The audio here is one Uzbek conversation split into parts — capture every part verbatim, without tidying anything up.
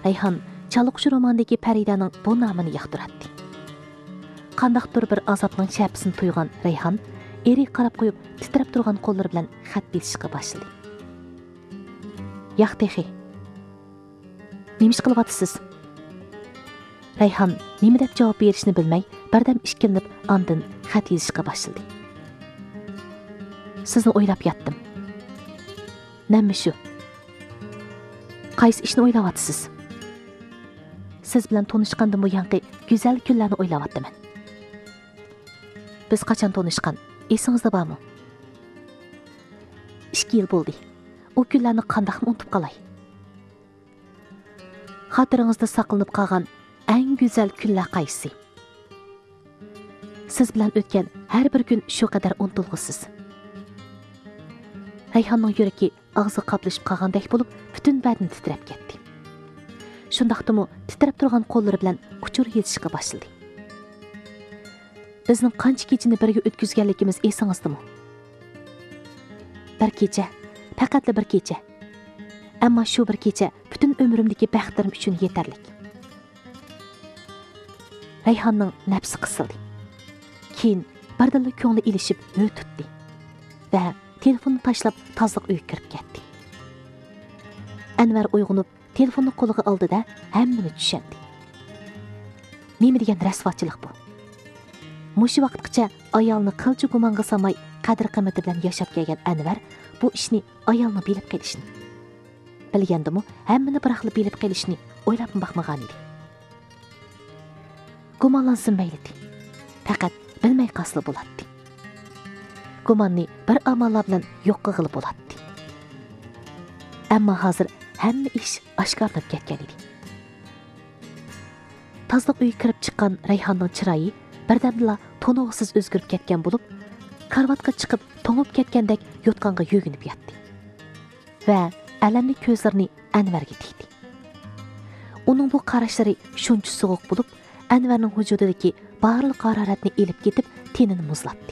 Rayhan Çalıqçı romandagi Faridaning bu nomini yoqtiradi. Qandaqdir bir azobning shapsini tuygan Rayhan eri qarab qo'yib, titrab turgan qo'llari bilan xat bezishga boshladi. "Yo'q texi. Nima ish qilyapsiz?" Rayhan nima deb javob berishni bilmay, birdam ishkilinib, ondan xat yozishga boshladi. "Sizni o'ylab yotdim." "Nima shu? Qaysi ishni o'ylayapsiz?" "Siz bilan tanishgandan buyangi go'zal kunlarni o'ylayapman." "Biz qachon tanishgan? Esingizda bormi?" ikki yil bo'ldi. U kunlarni qandaqmi unutib qolay? Xotiringizda saqlanib qolgan eng go'zal kunlar qaysi? Siz bilan o'tgan har bir kun shu qadar unutilg'isiz. Rayhanning yuragi og'zi qaplashib qolgandek bo'lib, butun badani titrab ketdi. Shundaqdimi titrab turgan qo'llari bilan uchur yetishga boshladi. "Bizning qancha kechani birga o'tkazganligimiz esingizdami?" "Bir kecha, faqat bir kecha. Ammo shu bir kecha butun umrimdagi baxtlarim uchun yetarli." Rayhanning nafsi qisildi. Keyin birdilla ko'ngli ilishib yo'l tutdi va telefonni tashlab tozliq uyga kirib ketdi. Anvar uyg'onib, telefonni qo'liga oldi-da, hammani tushundi. Nima degan rasvochilik bu? Mushu vaqtgacha ayolni qilchi gumonga solmay, qadr-qimmati bilan yashab kelgan Anvar bu ishni ayolni bilib kelishni, bilgandimi, hammani bir xil bilib kelishni o'ylab baxmagan edi. Gumonlansin mayli. Faqat bilmay qasli bo'ladi. Gumonni bir amallar bilan yo'q qilib bo'ladi. Ammo hozir hamma ish oshkorlanib ketgan edi. Tozliq uyga kirib chiqqan Rayhanning chiroyi birdamla to'ng'isiz o'zgarib ketgan bo'lib, karvatga chiqib to'ngib ketgandek yotqonga yo'ginib yotdi va alamli ko'zlarini Anvarga tikdi. Uning bu qarashlari shuncha sovuq bo'lib, Anvarning vujudidagi barliq haroratni elib ketib, tenini muzlatdi.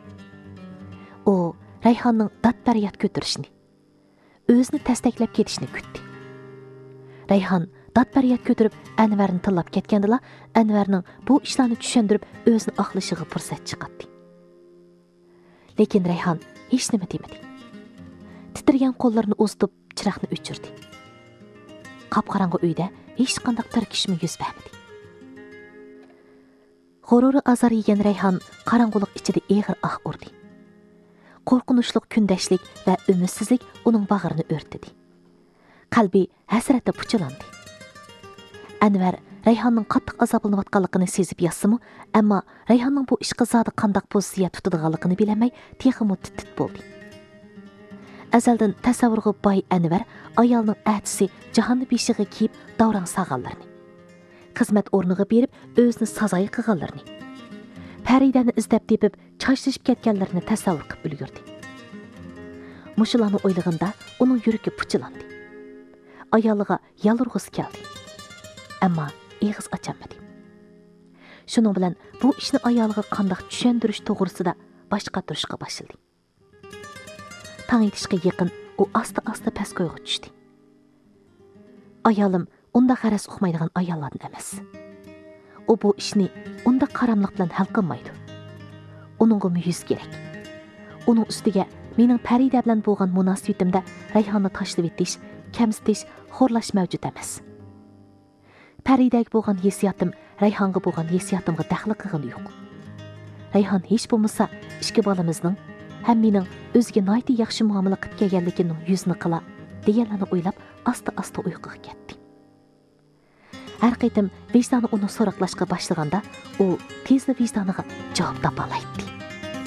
U Rayhanning dad-faryod ko'tarishini, o'zini tastaklab ketishini kutdi. Rayhan dad-faryod ko'tarib Anvarni tillab ketgandila, Anvarning bu ishlarni tushundirib o'zini oqlashiga fursat chiqardi. Lekin Rayhan hech nima demadi. Titrgan qo'llarini uzitib chiroqni o'chirdi. Qop-qorong'i uyda hech qanday tirkishma yuz bermadi. G'ururi azar yegan Rayhan qorong'ulik ichida eg'ir ah urdi. Qo'rqinchli kundashlik va umidsizlik uning bag'rini o'rtadi. Qalbi hasratda puchilandi. Anvar Rayhanning qattiq azoblanayotganligini sezib yassimi, ammo Rayhanning bu ishga zodi qandaq pozitsiya tutadiganligini bilamay, texmi tit bo'ldi. Azaldan tasavvurga boy Anvar ayolning atisi jahonni beshiga kiyib davron sag'anlarini, xizmat o'rniga berib o'zini sazoyi qilganlarini, Faridani izlab tepib chashlashib ketganlarini tasavvur qilib ulgurdi. Mushularni o'ylaganda uning yuragi puchilandi. Ayoliga yalurg'isi keldi. Ammo eg'iz ocholmadi. Shuning bilan bu ishni ayoliga qanday tushuntirish to'g'risida boshqa turishga boshladi. Tong etishga yaqin u asta-asta pastgo'yga tushdi. Ayolim unda g'araz uqmaydigan ayollardan emas. U bu ishni unda qaramliq bilan hal qilmaydi. Uningga muyuz kerak. Uning ustiga mening Farida bilan bo'lgan munosabatimda Rayhonni tashlab etish, kamsitish, xo'rlash mavjud emas. Faridaga bo'lgan hissiyotim Rayhonga bo'lgan hissiyotimga daxli qilgani yo'q. Rayhon hech bo'lmasa ikki bolamizning ham mening o'ziga noyti yaxshi muomala qilib kelganligining yuzini qila deganlarni o'ylab asta-asta uyquga ketdi. Har qaytim vijdoni uni so'roqlashga boshlaganda, u tezda vijdoniga javob topa oladi.